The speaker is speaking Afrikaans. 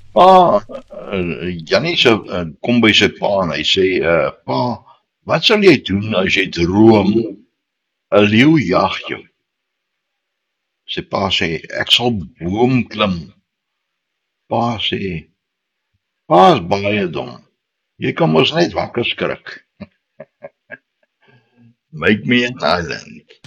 Pa, Jannie se kom by sy pa en hy sê, pa, wat sal jy doen as jy droom 'n leeu jag jou? Sy pa sê, ek sal boom klim. Pa sê, pa is baie dom. Jy kan mos net wakker skrik. Make me an island.